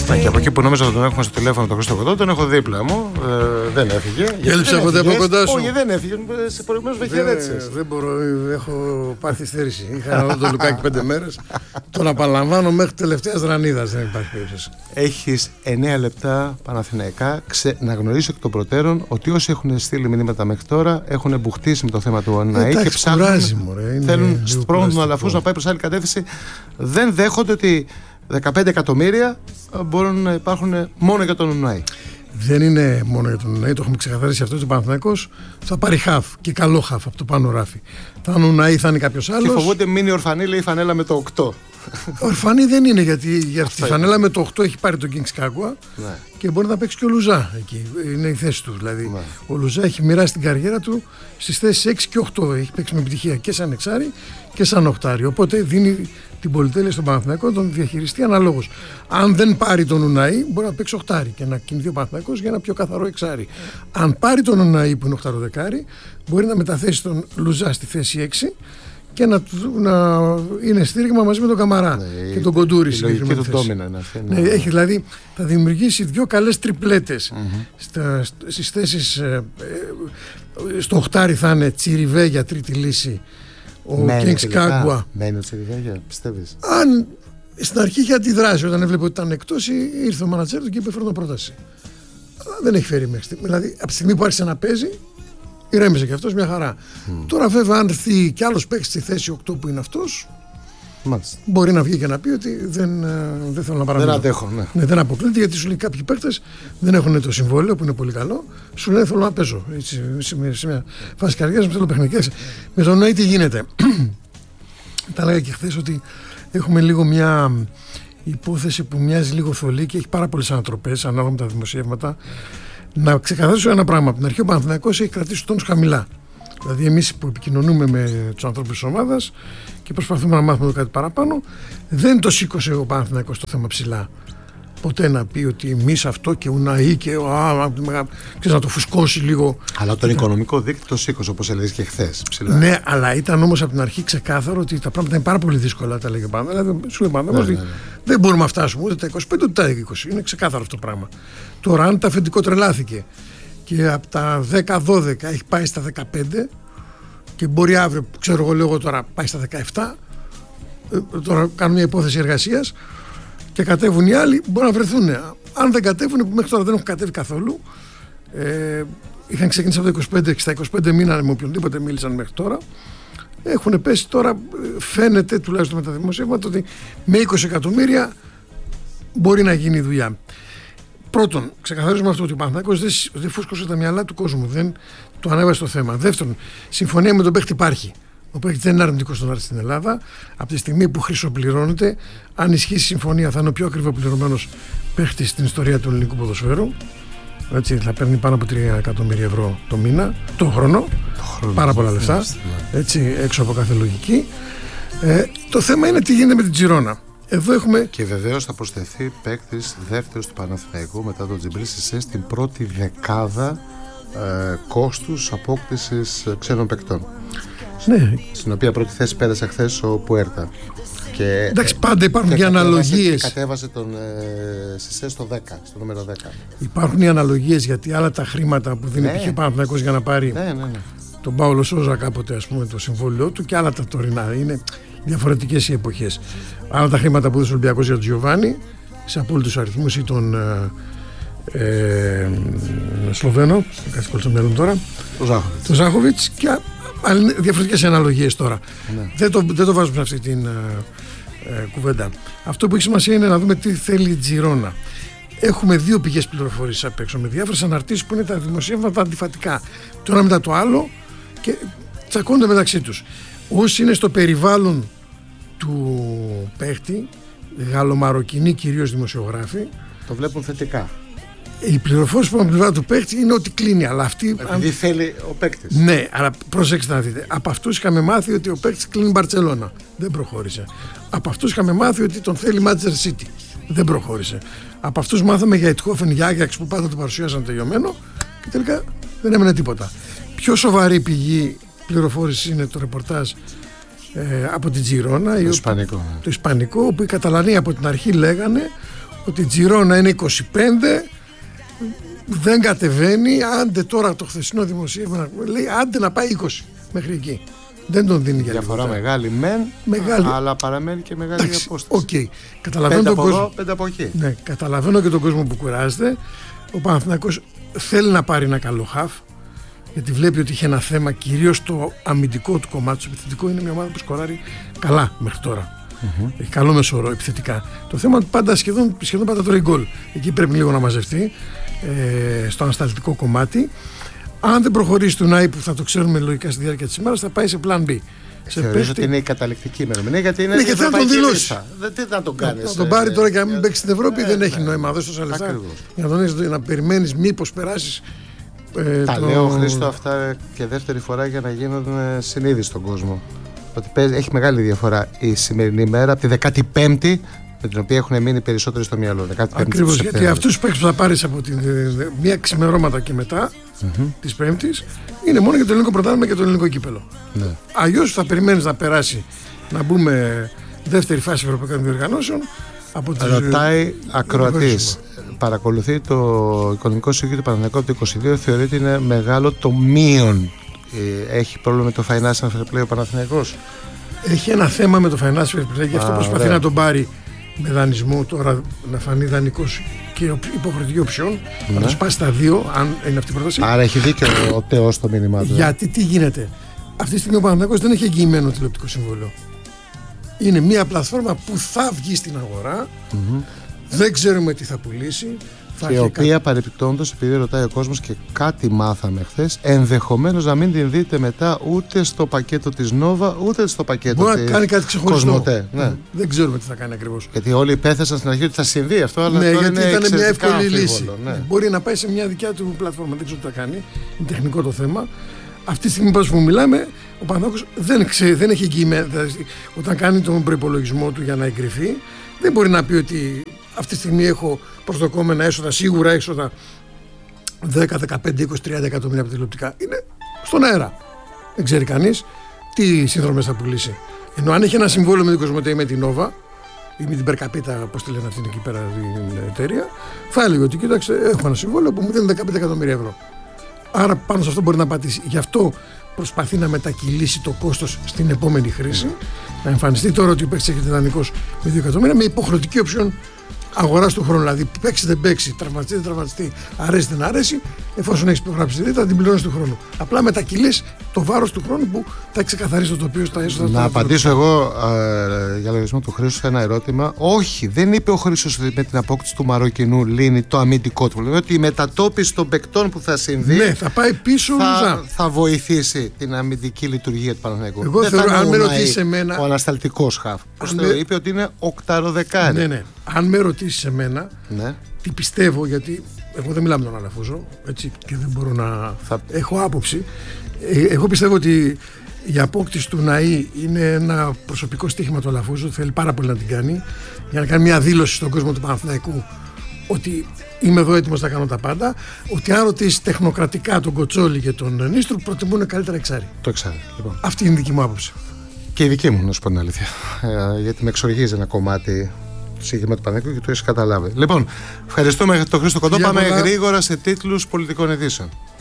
Και από εκεί που νόμιζα ότι τον έχουμε στο τηλέφωνο τον Χρήστο Κοντό, τον έχω δίπλα μου. Δεν έφυγε. Έλειψε ποτέ από κοντά σου? Όχι, δεν έφυγε. Σε προηγουμένως με χαιρέτησες. Δεν μπορώ, έχω πάθει στέρηση. Είχα όλο το Λουκάκι 5 μέρες. Τον απαλαμβάνω μέχρι τελευταίας ρανίδας. Δεν υπάρχει περίπτωση. Έχεις 9 λεπτά Παναθηναϊκά. Να γνωρίσω εκ των προτέρων ότι όσοι έχουν στείλει μηνύματα μέχρι τώρα έχουν μπουχτίσει με το θέμα του ΟΝΑΗ και ψάχνουν. Θέλουν σπρώχνουν τον αλαφούς να πάει προς άλλη κατεύθυνση. Δεν δέχονται ότι 15 εκατομμύρια μπορούν να υπάρχουν μόνο για τον ΟΝΑΗ. Δεν είναι μόνο για τον ΟΝΑΗ, το έχουμε ξεκαθαρίσει αυτό. Ο Παναθηναϊκός θα πάρει χαφ και καλό χαφ από το πάνω ράφι. Θα είναι ο ΟΝΑΗ, θα είναι κάποιος άλλος. Και φοβούνται μείνει ορφανή, λέει η φανέλα με το 8. Ορφανή δεν είναι, γιατί για τη φανέλα με το 8 έχει πάρει τον Kings Kagwa και μπορεί να παίξει και ο Λουζά εκεί. Είναι η θέση του. Δηλαδή, ο Λουζά έχει μοιράσει την καριέρα του στις θέσεις 6 και 8. Έχει παίξει με επιτυχία και σαν εξάρι και σαν οχτάρι. Οπότε δίνει την πολυτέλεια στον Παναθηναϊκό να τον διαχειριστεί αναλόγως. Αν δεν πάρει τον Ουναή, μπορεί να παίξει οχτάρι και να κινηθεί ο Παναθηναϊκός για ένα πιο καθαρό εξάρι. Αν πάρει τον Ουναή που είναι οχταροδεκάρι, μπορεί να μεταθέσει τον Λουζά στη θέση 6 και να είναι στήριγμα μαζί με τον Καμαρά και τον Κοντούρη στη συγκεκριμένη θέση. Έχει, δηλαδή θα δημιουργήσει δύο καλές τριπλέτες στις θέσεις. Στο οχτάρι θα είναι Τσιριβέ για τρίτη λύση ο Kings Kagwa. Μένει ο Τσιριβέ, πιστεύεις? Αν στην αρχή είχε αντιδράσει όταν έβλεπε ότι ήταν εκτός, ήρθε ο μανατζέρ του και είπε φέρνω πρόταση. Αλλά δεν έχει φέρει μέχρι στιγμή. Δηλαδή από τη στιγμή που άρχισε να παίζει, ηρέμησε και αυτός μια χαρά. Τώρα βέβαια αν έρθει κι άλλος παίξει στη θέση 8 που είναι αυτός, μπορεί να βγει και να πει ότι δεν θέλω να παραμείνω. Δεν αντέχω, ναι, δεν αποκλείται, γιατί σου λέει κάποιοι παίκτες δεν έχουν το συμβόλαιο που είναι πολύ καλό. Σου λέει θέλω να παίζω. Έτσι, σε μια φάση καριέρας μου θέλω παιχνικές. Με τον ΝΑΗ τι γίνεται? Τα λέγα και χθες ότι έχουμε λίγο μια υπόθεση που μοιάζει λίγο θολή και έχει πάρα πολλές ανατροπές ανάλογα με τα δημοσιεύματα. Να ξεκαθαρίσω ένα πράγμα. Από την αρχή ο Παναθηναϊκός έχει κρατήσει τους τόνους χαμηλά. Δηλαδή, εμείς που επικοινωνούμε με τους ανθρώπους της ομάδας και προσπαθούμε να μάθουμε κάτι παραπάνω, δεν το σήκωσε ο Παναθηναϊκός το θέμα ψηλά. Ποτέ να πει ότι εμείς αυτό και Ουναή και ξέρεις, να το φουσκώσει λίγο. Αλλά τον οικονομικό δίκτυο το σήκωσε, όπως έλεγες και χθες. Ψηλά. Ναι, αλλά ήταν όμως από την αρχή ξεκάθαρο ότι τα πράγματα είναι πάρα πολύ δύσκολα. Τα λέγε πάντα. Δηλαδή, σου λέει πάντα ότι δεν μπορούμε να φτάσουμε ούτε τα 25 ούτε τα 20. Είναι ξεκάθαρο αυτό το πράγμα. Τώρα, αν τα αφεντικό τρελάθηκε και από τα 10-12 έχει πάει στα 15 και μπορεί αύριο, ξέρω εγώ, λέω τώρα, πάει στα 17, τώρα κάνουν μια υπόθεση εργασίας και κατέβουν οι άλλοι, μπορεί να βρεθούν. Αν δεν κατέβουν, που μέχρι τώρα δεν έχουν κατέβει καθόλου, είχαν ξεκινήσει από τα 25 και στα 25 μήνανε με οποιονδήποτε μίλησαν μέχρι τώρα, έχουν πέσει τώρα, φαίνεται τουλάχιστον με τα δημοσίευματα, ότι με 20 εκατομμύρια μπορεί να γίνει η δουλειά. Πρώτον, ξεκαθαρίζουμε αυτό, ότι ο Παναθηναϊκός δεν φούσκωσε τα μυαλά του κόσμου, δεν το ανέβασε το θέμα. Δεύτερον, συμφωνία με τον παίχτη υπάρχει. Ο παίχτης δεν είναι αρνητικός στον Άρη στην Ελλάδα. Από τη στιγμή που χρυσοπληρώνεται, αν ισχύσει η συμφωνία, θα είναι ο πιο ακριβοπληρωμένος παίχτης στην ιστορία του ελληνικού ποδοσφαίρου. Έτσι, θα παίρνει πάνω από 3 εκατομμύρια ευρώ το μήνα, το χρόνο. Πάρα πολλά λεφτά. Έτσι, έξω από κάθε λογική. Το θέμα είναι τι γίνεται με την Τζιρόνα. Εδώ έχουμε... Και βεβαίως θα προσθεθεί παίκτης δεύτερος του Παναθηναϊκού μετά τον Τζιμπρίλ Σισέ στην πρώτη δεκάδα κόστους απόκτησης ξένων παικτών. Ναι. Στην οποία πρώτη θέση πέρασε χθες ο Πουέρτα. Και, εντάξει, πάντα υπάρχουν και αναλογίες. Και κατέβασε τον Σισέ στο 10, στο νούμερο 10. Υπάρχουν οι αναλογίες, γιατί άλλα τα χρήματα που δίνει π.χ. ο Παναθηναϊκός για να πάρει τον Πάολο Σόζα κάποτε, ας πούμε, το συμβόλαιό του, και άλλα τα τωρινά. Είναι διαφορετικές οι εποχές. Άλλα τα χρήματα που έδωσε ο Ολυμπιακός για τον Τζιοβάνι σε απόλυτους αριθμούς, ή τον Σλοβαίνο, καθηκόλουσα μυαλό τώρα, τον Ζάχοβιτς, και διαφορετικές αναλογίες τώρα. Δεν το βάζουμε σε αυτή την κουβέντα. Αυτό που έχει σημασία είναι να δούμε τι θέλει η Τζιρόνα. Έχουμε δύο πηγές πληροφορίας απ' έξω, με διάφορες αναρτήσεις που είναι τα δημοσίευματα αντιφατικά, το ένα μετά το άλλο, και τσακώνται μεταξύ τους. Όσοι είναι στο περιβάλλον του παίχτη, γαλλομαροκινοί κυρίως δημοσιογράφοι, το βλέπουν θετικά. Η πληροφόρηση που από την πλευρά του παίκτη είναι ότι κλείνει. Αλλά αυτή. Επειδή θέλει ο παίκτης. Ναι, αλλά προσέξτε να δείτε. Από αυτούς είχαμε μάθει ότι ο παίκτης κλείνει Μπαρτσελώνα. Δεν προχώρησε. Από αυτούς είχαμε μάθει ότι τον θέλει Manchester City. Δεν προχώρησε. Από αυτούς μάθαμε για Eindhoven, για Άγιαξ που πάντα το παρουσίασαν τελειωμένο και τελικά δεν έμενε τίποτα. Πιο σοβαρή πηγή πληροφόρηση είναι το ρεπορτάζ από την Τζιρόνα. Το Ισπανικό. Το Ισπανικό, όπου οι Καταλανοί από την αρχή λέγανε ότι η Τζιρόνα είναι 25, δεν κατεβαίνει. Άντε τώρα το χθεσινό δημοσίευμα λέει άντε να πάει 20 μέχρι εκεί. Δεν τον δίνει για διαφορά μεγάλη μεγάλη, αλλά παραμένει και μεγάλη η απόσταση. Okay. Καταλαβαίνω τον κόσμο. 5 από εκεί. Ναι, καταλαβαίνω και τον κόσμο που κουράζεται. Ο Παναθηναϊκός θέλει να πάρει ένα καλό χαφ, γιατί βλέπει ότι είχε ένα θέμα κυρίως στο αμυντικό του κομμάτι. Το επιθετικό είναι μια ομάδα που σκοράρει καλά μέχρι τώρα. Έχει καλό μεσόωρο επιθετικά. Το θέμα είναι πάντα σχεδόν πάντα τρώει γκολ. Εκεί πρέπει λίγο να μαζευτεί στο ανασταλτικό κομμάτι. Αν δεν προχωρήσει του Νάη, που θα το ξέρουμε λογικά στη διάρκεια της ημέρας, θα πάει σε plan B. Θεωρείς ότι είναι η καταληκτική ημερομηνία, γιατί είναι και θα τον δηλώσει. Τι θα τον κάνεις. Να τον πάρει τώρα και να μην παίξει στην Ευρώπη δεν έχει νόημα. Δώσει τόσα λεφτά για να περιμένεις μήπως περάσεις. Τα λέω, Χρήστο, αυτά και δεύτερη φορά για να γίνουν συνείδηση στον κόσμο. Ότι έχει μεγάλη διαφορά η σημερινή μέρα από τη 15η, με την οποία έχουν μείνει περισσότεροι στο μυαλό. Ακριβώς, γιατί αυτούς που θα πάρεις από τη μία ξημερώματα και μετά της Πέμπτης είναι μόνο για το ελληνικό πρωτάθλημα και το ελληνικό κύπελο. Ναι. Αλλιώς θα περιμένεις να περάσει, να μπούμε δεύτερη φάση ευρωπαϊκών διοργανώσεων. Ρωτάει ακροατής. Παρακολουθεί το οικονομικό σύγκριτο του Παναθηναϊκού από το 22, θεωρεί ότι είναι μεγάλο το μείον. Έχει πρόβλημα με το financial fair play ο Παναθηναϊκός. Έχει ένα θέμα με το financial fair play, γι' αυτό προσπαθεί να τον πάρει με δανεισμό τώρα, να φανεί δανεικός και υποχρεωτική οψιόν, να το σπάσει τα δύο, αν είναι αυτή η πρόταση. Άρα έχει δίκιο ο Τεός στο μήνυμά του. Γιατί τι γίνεται. Αυτή τη στιγμή ο Παναθηναϊκός δεν έχει εγγυημένο τηλεοπτικό συμβόλαιο. Είναι μια πλατφόρμα που θα βγει στην αγορά, δεν ξέρουμε τι θα πουλήσει. Και η οποία παρεπιπτόντως, επειδή ρωτάει ο κόσμος και κάτι μάθαμε χθες, ενδεχομένως να μην την δείτε μετά ούτε στο πακέτο της Νόβα ούτε στο πακέτο μπορεί της κάνει κάτι ξεχωριστό. Κοσμοτέ. Ναι. Δεν ξέρουμε τι θα κάνει ακριβώς. Γιατί όλοι υπέθεσαν στην αρχή ότι θα συμβεί αυτό, αλλά ναι, τώρα γιατί είναι ήταν μια εύκολη λύση. Ναι. Μπορεί να πάει σε μια δικιά του πλατφόρμα, δεν ξέρω τι θα κάνει. Είναι τεχνικό το θέμα. Αυτή τη στιγμή που μιλάμε, ο Παναθηναϊκός δεν έχει εγγυημένο. Δηλαδή, όταν κάνει τον προϋπολογισμό του για να εγκριθεί, δεν μπορεί να πει ότι αυτή τη στιγμή έχω προσδοκόμενα έσοδα, σίγουρα έσοδα 10, 15, 20, 30 εκατομμύρια από τηλεοπτικά. Είναι στον αέρα. Δεν ξέρει κανείς τι συνδρομές θα πουλήσει. Ενώ αν έχει ένα συμβόλαιο με την Κοσμοτέ ή με την Νόβα ή με την Περκαπίτα, πώς τη λένε αυτήν εκεί πέρα την εταιρεία, θα έλεγε ότι κοίταξε, έχω ένα συμβόλαιο που μου δίνει 15 εκατομμύρια ευρώ. Άρα πάνω σε αυτό μπορεί να πατήσει. Γι' αυτό προσπαθεί να μετακυλήσει το κόστος στην επόμενη χρήση. Να εμφανιστεί τώρα ότι ο παίκτης έχει δανεικός με 2 εκατομμύρια με υποχρεωτική οψιόν αγοράς του χρόνου. Δηλαδή παίξει δεν παίξει, τραυματιστεί δεν τραυματιστεί, αρέσει δεν αρέσει, εφόσον έχει υπογράψει τη θα την πληρώνει του χρόνου. Απλά μετακυλείς το βάρος του χρόνου που θα ξεκαθαρίσει το τοπίο στα έσοδα. Να απαντήσω εγώ για λογισμό του Χρήστου σε ένα ερώτημα. Όχι, δεν είπε ο Χρήστος ότι με την απόκτηση του Μαροκινού λύνει το αμυντικό του. Λέει ότι η μετατόπιση των παικτών που θα συμβεί θα πάει πίσω, θα βοηθήσει την αμυντική λειτουργία του Παναθηναϊκού. Εγώ θεωρώ, αν με ρωτήσει εμένα. Ο ανασταλτικός χαφ. Είπε ότι είναι οκταροδεκάρι. Ναι. Αν με ρωτήσει εμένα, τι πιστεύω, γιατί εγώ δεν μιλάω με τον Αλαφούζο, έτσι, και δεν μπορώ να. Έχω άποψη. Εγώ πιστεύω ότι η απόκτηση του Ναΐ είναι ένα προσωπικό στοίχημα του Αλαφούζου. Θέλει πάρα πολύ να την κάνει για να κάνει μια δήλωση στον κόσμο του Παναθηναϊκού ότι είμαι εδώ έτοιμος να κάνω τα πάντα. Ότι αν ρωτήσει τεχνοκρατικά τον Κοτσόλη και τον Νίστρου, προτιμούν καλύτερα εξάρι. Το εξάρι, λοιπόν. Αυτή είναι η δική μου άποψη. Και η δική μου, να σου πω την αλήθεια. Γιατί με εξοργίζει ένα κομμάτι το σύγχυμα του Παναθηναϊκού και το έχει καταλάβει. Λοιπόν, ευχαριστούμε τον Χρήστο Κοντό. Πάμε γρήγορα σε τίτλους πολιτικών ειδήσεων.